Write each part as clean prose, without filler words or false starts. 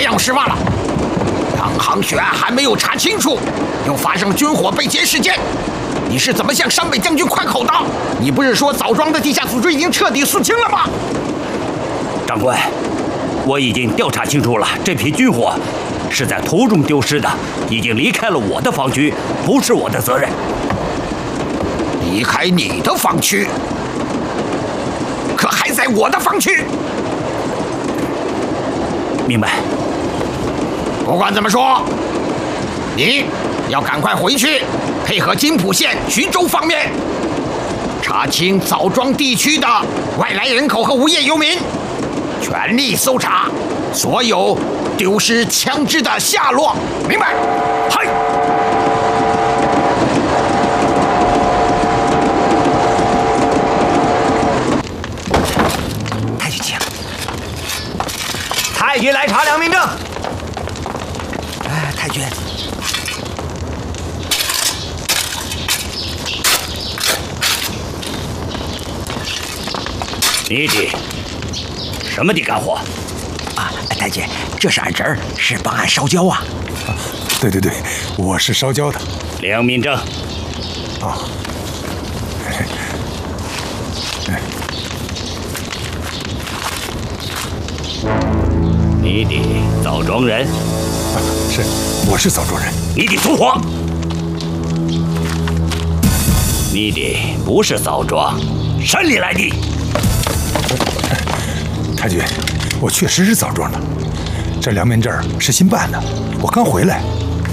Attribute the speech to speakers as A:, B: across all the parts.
A: 样失望了。当行血案还没有查清楚，又发生军火被劫事件，你是怎么向山北将军宽口的？你不是说枣庄的地下组织已经彻底肃清了吗？
B: 长官，我已经调查清楚了，这批军火是在途中丢失的，已经离开了我的防区，不是我的责任。
A: 离开你的防区，可还在我的防区。
B: 明白。
A: 不管怎么说，你要赶快回去，配合金浦县、徐州方面，查清枣庄地区的外来人口和无业游民，全力搜查所有丢失枪支的下落。明白？
B: 嗨。
C: 太君请。太君来查良民证。太君。
B: 你的什么的干活？
C: 太君，这是俺侄儿，是帮俺烧焦啊。
D: 对，我是烧焦的。
B: 良民证。你的枣庄人？
D: 是，我是枣庄人。
B: 你的粗谎！你的不是枣庄，山里来的。
D: 太君，我确实是枣庄的，这良民证是新办的，我刚回来。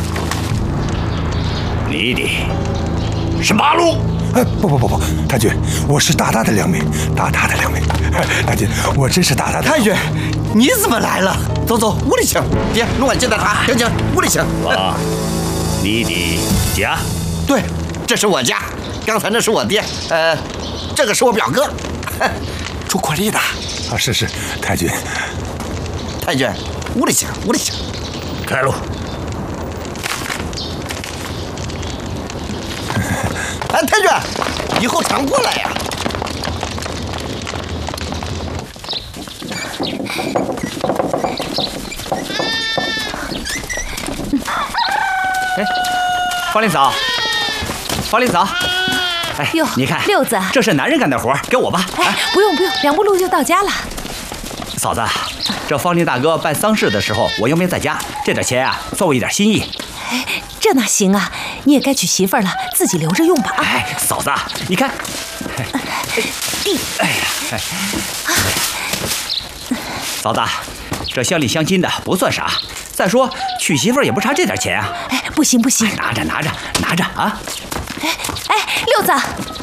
B: 你的是八路？
D: 不，太君，我是大的良民，大的良民。太君，我真是大的。
C: 太君，你怎么来了？走，屋里请。爹，弄碗鸡蛋茶。行，屋里请。
B: 你的家？
C: 对，这是我家。刚才那是我爹，这个是我表哥，朱国立的。
D: 是，太君。
C: 太君，屋里请。
B: 开路。
C: 太君，以后常过来呀。
B: 方林嫂，
E: 哟，
B: 你看，
E: 六子，
B: 这是男人干的活，给我吧。
E: 不用，2步路就到家了。
B: 嫂子，这方林大哥办丧事的时候，我又没在家，这点钱啊，算我一点心意。
E: 这哪行啊？你也该娶媳妇了，自己留着用吧啊！
B: 嫂子，你看，嫂子，这乡里乡亲的不算啥，再说娶媳妇也不差这点钱啊。
E: 不行，
B: 拿着啊！
E: 六子，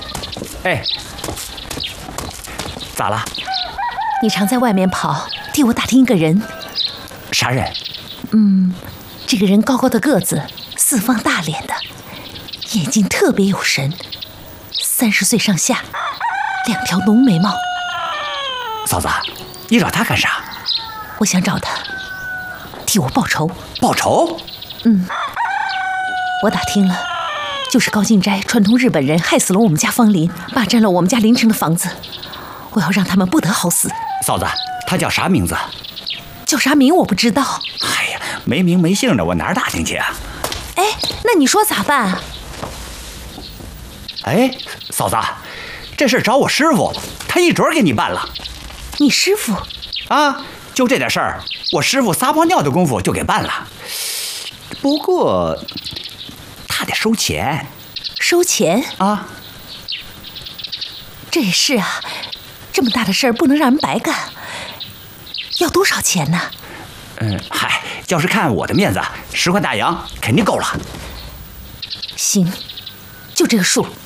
B: 咋了？
E: 你常在外面跑，替我打听一个人。
B: 啥人？
E: 这个人高高的个子，四方大脸的，眼睛特别有神，30岁上下，2条浓眉毛。
B: 嫂子，你找他干啥？
E: 我想找他，替我报仇。
B: 报仇？
E: 我打听了，就是高进斋串通日本人，害死了我们家方林，霸占了我们家邻城的房子。我要让他们不得好死。
B: 嫂子，他叫啥名字？
E: 叫啥名我不知道。
B: 没名没姓的，我哪儿打听去啊？
E: 那你说咋办啊？
B: 嫂子，这事找我师傅，他一准给你办了。
E: 你师傅？
B: 就这点事儿，我师傅撒泡尿的功夫就给办了。不过，他得收钱。
E: 收钱？这也是啊，这么大的事儿不能让人白干。要多少钱呢？
B: 要是看我的面子，10块大洋肯定够了。
E: 行，就这个数。